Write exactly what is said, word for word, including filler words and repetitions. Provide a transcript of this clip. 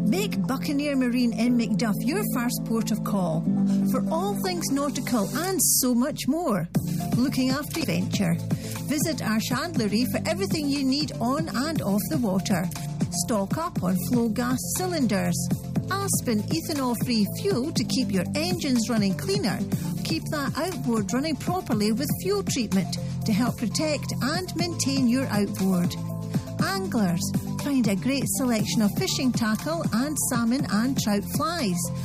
Make Buccaneer Marine in Macduff your first port of call for all things nautical and so much more. Looking after your venture. Visit our chandlery for everything you need on and off the water. Stock up on flow gas cylinders. Aspen ethanol-free fuel to keep your engines running cleaner. Keep that outboard running properly with fuel treatment to help protect and maintain your outboard. Anglers, find a great selection of fishing tackle and salmon and trout flies